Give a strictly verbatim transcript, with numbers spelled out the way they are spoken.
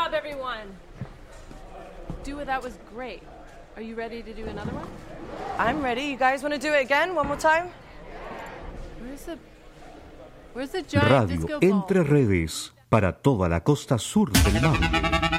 job, everyone. Dua, that was great. Are you ready to do another one? I'm ready. You guys want to do it again? One more time? Where's the Where's the giant Radio disco ball? Entre Redes para toda la costa sur del mar.